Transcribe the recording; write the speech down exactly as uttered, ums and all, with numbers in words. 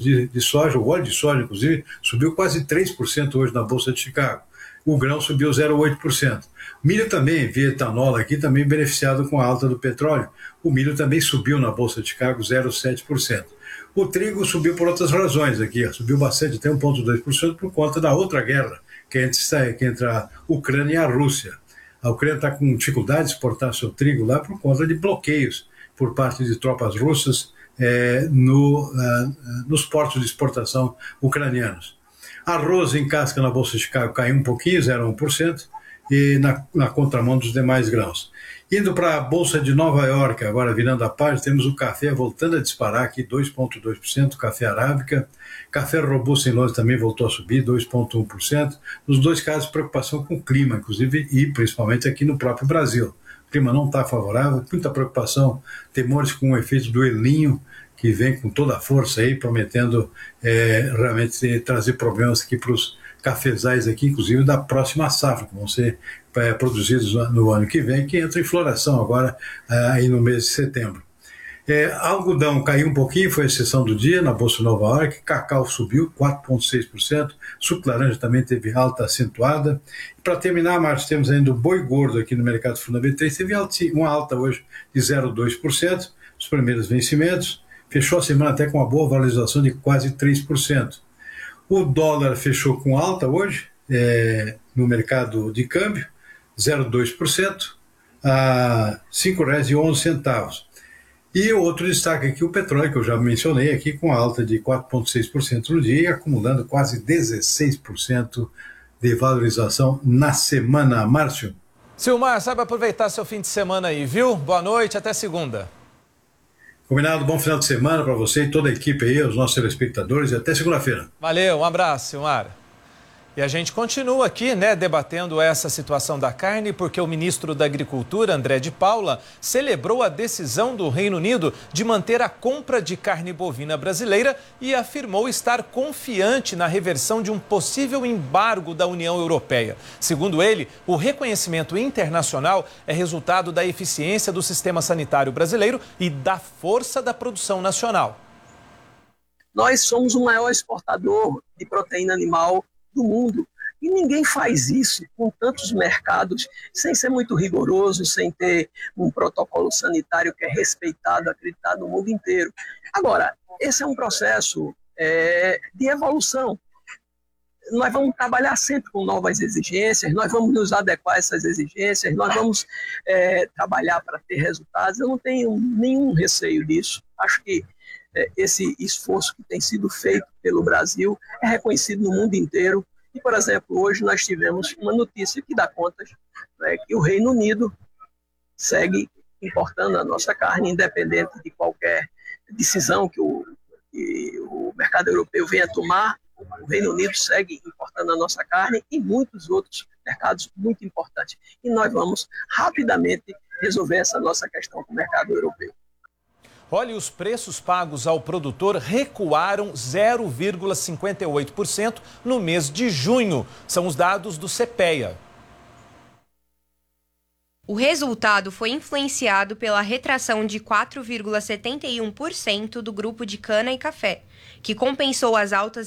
de, de soja, o óleo de soja, inclusive, subiu quase três por cento hoje na Bolsa de Chicago. O grão subiu zero vírgula oito por cento. Milho também, via etanol aqui, também beneficiado com a alta do petróleo. O milho também subiu na Bolsa de Chicago zero vírgula sete por cento. O trigo subiu por outras razões aqui, ó, subiu bastante, até um vírgula dois por cento por conta da outra guerra, que é entre, que é entre a Ucrânia e a Rússia. A Ucrânia está com dificuldade de exportar seu trigo lá por conta de bloqueios por parte de tropas russas é, no, uh, nos portos de exportação ucranianos. Arroz em casca na Bolsa de Chicago caiu um pouquinho, zero vírgula um por cento, e na, na contramão dos demais grãos. Indo para a Bolsa de Nova York, agora virando a página, temos o café voltando a disparar aqui, dois vírgula dois por cento, café arábica. Café robusto em Londres também voltou a subir, dois vírgula um por cento. Nos dois casos, preocupação com o clima, inclusive, e principalmente aqui no próprio Brasil. O clima não está favorável, muita preocupação, temores com o efeito do El Niño, que vem com toda a força aí, prometendo é, realmente trazer problemas aqui para os cafezais aqui, inclusive da próxima safra, que vão ser é, produzidos no ano que vem, que entra em floração agora, aí no mês de setembro. É, algodão caiu um pouquinho, foi a exceção do dia na Bolsa de Nova York. Cacau subiu quatro vírgula seis por cento, suco de laranja também teve alta acentuada. E para terminar, Marcos, temos ainda o boi gordo aqui no mercado fundamental, teve uma alta hoje de zero vírgula dois por cento, os primeiros vencimentos. Fechou a semana até com uma boa valorização de quase três por cento. O dólar fechou com alta hoje, é, no mercado de câmbio, zero vírgula dois por cento, a cinco reais e onze centavos. E outro destaque aqui, o petróleo, que eu já mencionei aqui, com alta de quatro vírgula seis por cento no dia, acumulando quase dezesseis por cento de valorização na semana. Márcio. Silmar, sabe aproveitar seu fim de semana aí, viu? Boa noite, até segunda. Combinado, bom final de semana para você e toda a equipe aí, os nossos telespectadores, e até segunda-feira. Valeu, um abraço, Silmar. E a gente continua aqui, né, debatendo essa situação da carne, porque o ministro da Agricultura, André de Paula, celebrou a decisão do Reino Unido de manter a compra de carne bovina brasileira e afirmou estar confiante na reversão de um possível embargo da União Europeia. Segundo ele, o reconhecimento internacional é resultado da eficiência do sistema sanitário brasileiro e da força da produção nacional. Nós somos o maior exportador de proteína animal do mundo. E ninguém faz isso com tantos mercados, sem ser muito rigoroso, sem ter um protocolo sanitário que é respeitado, acreditado no mundo inteiro. Agora, esse é um processo é, de evolução. Nós vamos trabalhar sempre com novas exigências, nós vamos nos adequar a essas exigências, nós vamos é, trabalhar para ter resultados. Eu não tenho nenhum receio disso. Acho que esse esforço que tem sido feito pelo Brasil é reconhecido no mundo inteiro. E, por exemplo, hoje nós tivemos uma notícia que dá conta, né, que o Reino Unido segue importando a nossa carne, independente de qualquer decisão que o, que o mercado europeu venha a tomar. O Reino Unido segue importando a nossa carne e muitos outros mercados muito importantes. E nós vamos rapidamente resolver essa nossa questão com o mercado europeu. Olha, os preços pagos ao produtor recuaram zero vírgula cinquenta e oito por cento no mês de junho. São os dados do CEPEA. O resultado foi influenciado pela retração de quatro vírgula setenta e um por cento do grupo de cana e café, que compensou as altas